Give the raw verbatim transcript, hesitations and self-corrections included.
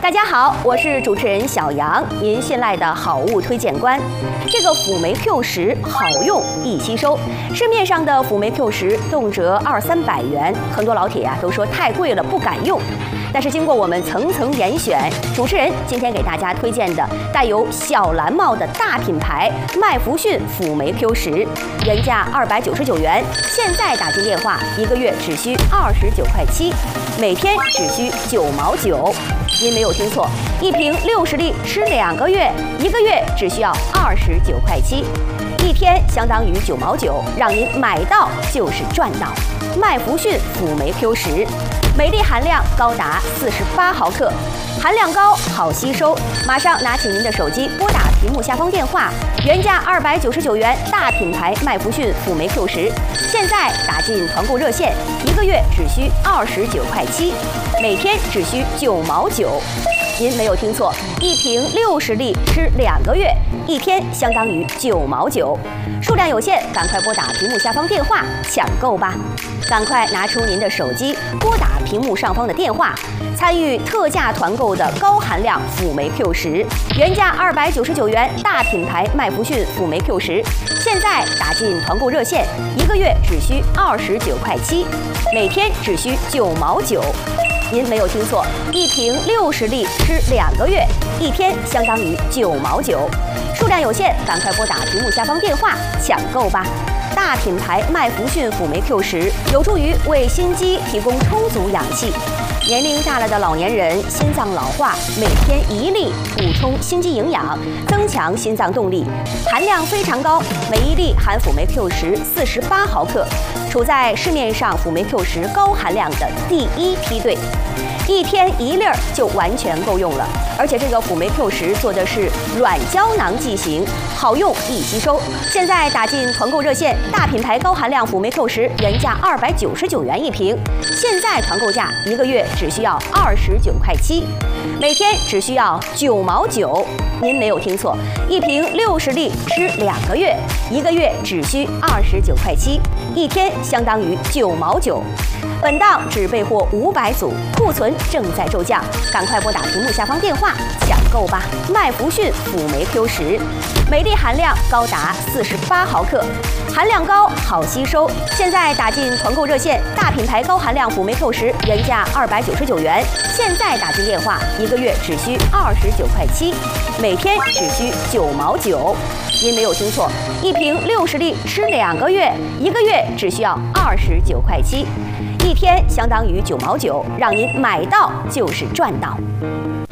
大家好，我是主持人小杨，您信赖的好物推荐官。这个辅酶 Q 十好用易吸收，市面上的辅酶 Q 十动辄二三百元，很多老铁啊都说太贵了，不敢用。但是经过我们层层严选，主持人今天给大家推荐的带有小蓝帽的大品牌麦弗逊辅酶 Q 十，原价二百九十九元，现在打进电话，一个月只需二十九块七，每天只需九毛九。您没有听错，一瓶六十粒吃两个月，一个月只需要二十九块七，一天相当于九毛九，让您买到就是赚到。麦弗逊辅酶 Q 十，镁粒含量高达四十八毫克，含量高，好吸收。马上拿起您的手机，拨打屏幕下方电话，原价二百九十九元，大品牌麦弗逊辅酶 Q 十，现在打进团购热线，一个月只需二十九块七，每天只需九毛九。您没有听错，一瓶六十粒吃两个月，一天相当于九毛九。数量有限，赶快拨打屏幕下方电话抢购吧！赶快拿出您的手机，拨打屏幕上方的电话，参与特价团购的高含量辅酶 Q 十，原价二百九十九元，大品牌麦弗逊辅酶 Q 十，现在打进团购热线，一个月只需二十九块七，每天只需九毛九。您没有听错，一瓶六十粒吃两个月，一天相当于九毛九。数量有限，赶快拨打屏幕下方电话抢购吧！大品牌麦弗逊辅酶 Q 十有助于为心肌提供充足氧气。年龄大了的老年人心脏老化，每天一粒补充心肌营养，增强心脏动力，含量非常高，每一粒含辅酶 Q 十四十八毫克，处在市面上辅酶 Q 十高含量的第一梯队。一天一粒儿就完全够用了，而且这个辅酶 Q 十做的是软胶囊剂型，好用易吸收。现在打进团购热线，大品牌高含量辅酶 Q 十原价二百九十九元一瓶，现在团购价一个月只需要二十九块七，每天只需要九毛九。您没有听错，一瓶六十粒吃两个月，一个月只需二十九块七，一天相当于九毛九。本档只备货五百组，库存正在骤降，赶快拨打屏幕下方电话抢购吧！麦弗逊辅酶 Q 十，镁粒含量高达四十八毫克，含量高，好吸收。现在打进团购热线，大品牌高含量辅酶 Q 十原价二百九十九元，现在打进电话，一个月只需二十九块七，每天只需九毛九。您没有听错，一瓶六十粒吃两个月，一个月只需要二十九块七，一天相当于九毛九，让您买到就是赚到。